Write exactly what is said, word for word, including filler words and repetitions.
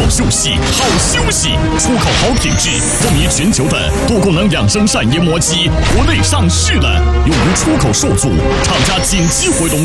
好休息，好休息，出口好品质，风靡全球的多功能养生扇研磨机，国内上市了，用于出口受阻，厂家紧急回笼。